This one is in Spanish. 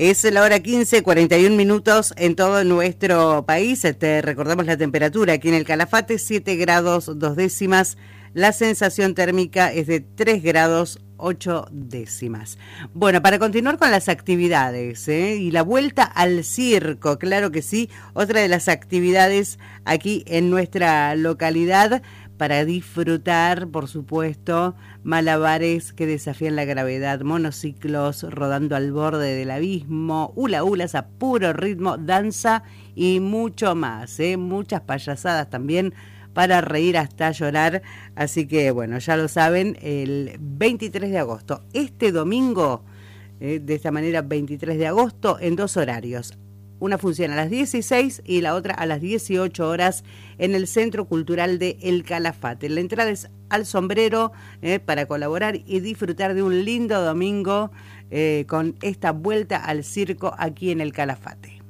Es la hora 15:41 en todo nuestro país. Te recordamos la temperatura aquí en el Calafate, 7 grados 2 décimas. La sensación térmica es de 3 grados 8 décimas. Bueno, para continuar con las actividades, y la vuelta al circo, claro que sí, otra de las actividades aquí en nuestra localidad para disfrutar, por supuesto, malabares que desafían la gravedad, monociclos rodando al borde del abismo, hula hulas a puro ritmo, danza y mucho más, muchas payasadas también para reír hasta llorar. Así que, bueno, ya lo saben, el 23 de agosto, este domingo, de esta manera, 23 de agosto, en 2 horarios. Una función a las 16 y la otra a las 18 horas en el Centro Cultural de El Calafate. La entrada es al sombrero para colaborar y disfrutar de un lindo domingo con esta vuelta al circo aquí en El Calafate.